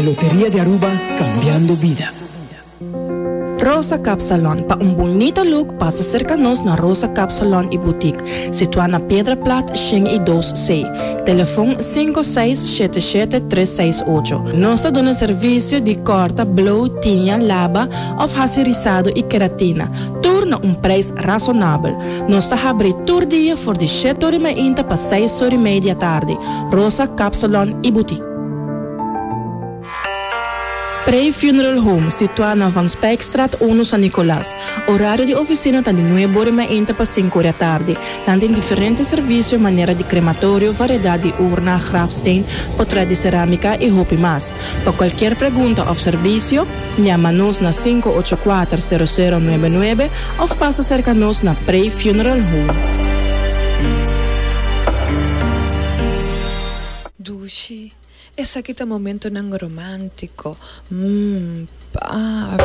Pelotería de Aruba, cambiando vida. Rosa Cap Salon. Pa un bonito look, passa cerca-nos na Rosa Cap Salon e Boutique. Situada na Pedra Plat, Xing e 2C. Telefone 5677-368. Nós damos serviço de corta, blow, tinha, laba, of racerizado e queratina. Tudo a preço razonável. Nós abrimos todo dia por de 7h30 para 6h30 da tarde. Rosa Cap Salon e Boutique. Pre-Funeral Home, situado na Van Spijkstraat 1 San Nicolás. Horário de oficina está de 9h30 para 5h da tarde. Tem diferentes serviços, maneira de crematório, variedade de urna, grafsteen, portrait de cerâmica e roupa mais. Para qualquer pergunta ou serviço, chama-nos na 584-0099 ou passa cerca-nos na Pre-Funeral Home. Dushi, esa kita momento nang romantico.